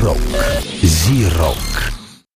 Рок. Зи-рок.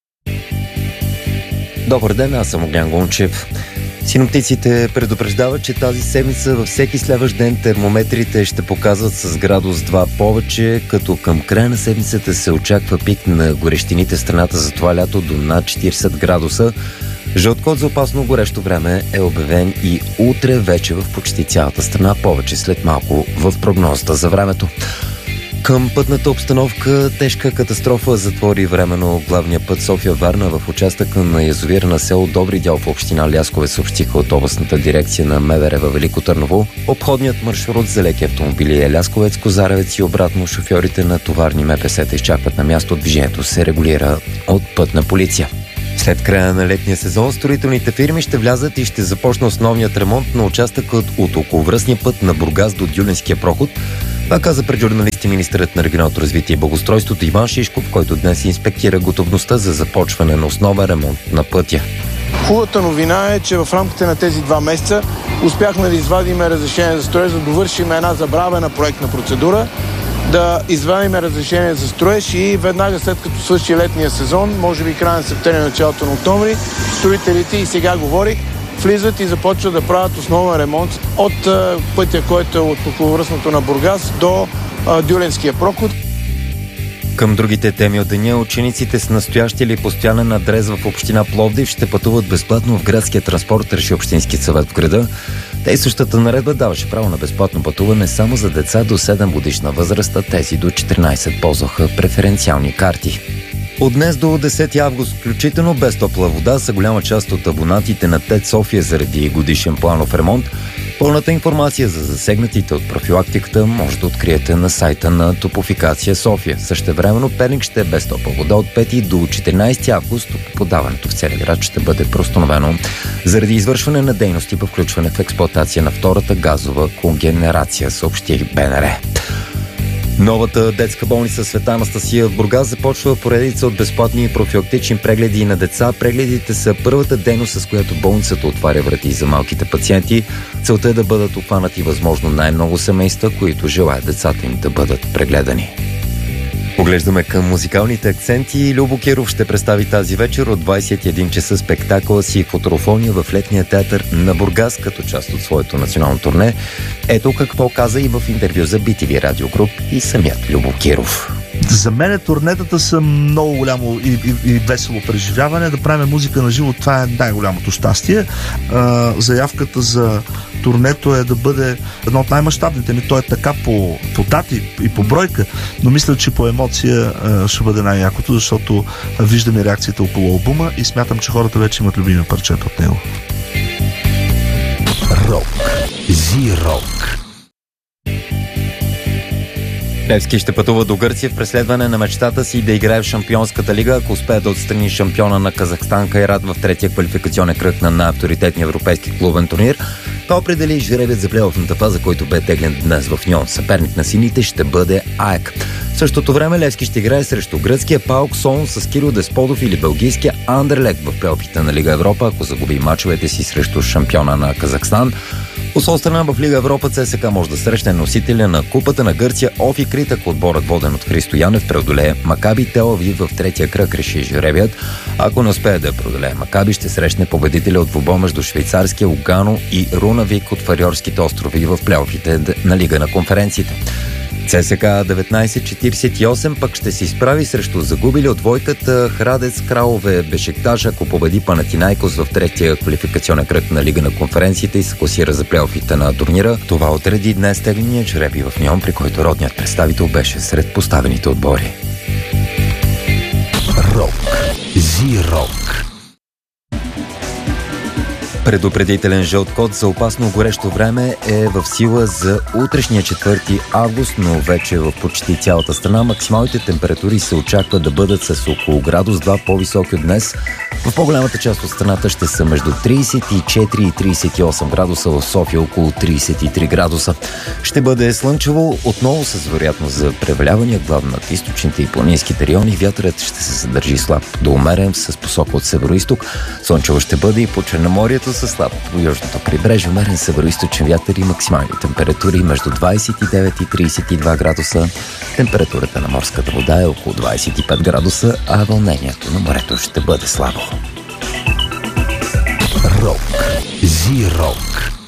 Добър ден, аз съм Огнян Гончев. Синоптиците предупреждават, че тази седмица във всеки следващ ден термометрите ще показват с градус 2 повече, като към края на седмицата се очаква пик на горещините в страната за това лято до над 40 градуса. Жълт код за опасно горещо време е обявен и утре вече в почти цялата страна, повече след малко в прогнозата за времето. Към пътната обстановка тежка катастрофа затвори временно главния път София-Варна в участъка на язовира на село Добри дял в община Ляскове, съобщиха от областната дирекция на МВР във Велико Търново. Обходният маршрут за леки автомобили е Лясковец, Козаревец и обратно. Шофьорите на товарни МПС-та изчакват на място. Движението се регулира от пътна полиция. След края на летния сезон строителните фирми ще влязат и ще започне основният ремонт на участъкът от околовръстния път на Бургас до Дюлинския проход. Това каза пред журналисти министърът на регионалното развитие и благоустройството Иван Шишков, който днес инспектира готовността за започване на основен ремонт на пътя. Хубавата новина е, че в рамките на тези 2 месеца успяхме да извадим разрешение за строеж, да довършим една забравена проектна процедура, да извадим разрешение за строеж и веднага след като свърши летния сезон, може би края на септември, началото на октомври, строителите, и сега говорих, влизат и започват да правят основен ремонт от пътя, който е от околовръстното на Бургас до Дюленския проход. Към другите теми от деня, учениците с настоящ или постоянен адрес в община Пловдив ще пътуват безплатно в градския транспорт, реши Общински съвет в града. Действащата наредба даваше право на безплатно пътуване само за деца до 7 годишна възраст, а тези до 14 ползваха преференциални карти. От днес до 10 август включително без топла вода са голяма част от абонатите на ТЕЦ София заради годишен планов ремонт. Пълната информация за засегнатите от профилактиката може да откриете на сайта на Топлофикация София. Същевременно Перник ще е без топла вода от 5 до 14 август. Подаването в целия град ще бъде преустановено заради извършване на дейности по включване в експлоатация на втората газова когенерация, съобщи БНР. Новата детска болница Света Анастасия в Бургас започва поредица от безплатни профилактични прегледи на деца. Прегледите са първата дейност, с която болницата отваря врати за малките пациенти. Целта е да бъдат обхванати възможно най-много семейства, които желаят децата им да бъдат прегледани. Поглеждаме към музикалните акценти. Любо Киров ще представи тази вечер от 21 часа спектакъла си Футурофония в летния театър на Бургас като част от своето национално турне. Ето какво каза и в интервю за BTV Radio Group и самият Любо Киров. За мен турнетата са много голямо и весело преживяване. Да правим музика на живо, това е най-голямото щастие. Заявката за турнето е да бъде едно от най-мащабните ми. То е така по дати и по бройка, но мисля, че по емоция ще бъде най-якото, защото виждаме реакцията около албума и смятам, че хората вече имат любими парчета от него. Рок. Зи-рок. Левски ще пътува до Гърция в преследване на мечтата си да играе в Шампионската лига, ако успее да отстрани шампиона на Казахстан Кайрат в третия квалификационен кръг на авторитетния европейски клубен турнир. Това определи жребият за плейофната фаза, който бе теглен днес в Ньон. Съперник на сините ще бъде АЕК. В същото време Левски ще играе срещу гръцкия ПАОК Солун с Кирил Десподов или белгийския Андерлект в плейофите на Лига Европа, ако загуби мачовете си срещу шампиона на Казахстан. От своя страна в Лига Европа ЦСКА може да срещне носителя на Купата на Гърция Офи Крит, ако отборът, воден от Христо Янев, преодолее Макаби Тел Авив в третия кръг, реши жребият. Ако не успее да преодолее Макаби, ще срещне победителя от двубой между швейцарския Лугано и Рунавик от Фариорските острови в плейофите на Лига на конференциите. ЦСКА 1948 пък ще се изправи срещу загубили от двойката Храдец Кралове Бешикташ, ако победи Панатинайкос в третия квалификационен кръг на Лига на конференциите и се класира за плейофите на турнира. Това отреди днес тегления жребий в Ньон, при който родният представител беше сред поставените отбори. Рок. Зи-рок. Предупредителен жълт код за опасно горещо време е в сила за утрешния 4 август, но вече в почти цялата страна максималните температури се очаква да бъдат с около градус 2 по-високи от днес. В по-голямата част от страната ще са между 34 и 38 градуса, в София около 33 градуса. Ще бъде слънчево, отново с вероятност за превалявания, главно над източните и планинските райони. Вятърът ще се задържи слаб до умерен с посока от североизток. Слънчево ще бъде и по Черноморието вятърчето със слаб по южното крайбрежие, умерен североизточен вятър и максимални температури между 29 и 32 градуса. Температурата на морската вода е около 25 градуса, а вълнението на морето ще бъде слабо. Рок. Зи-рок.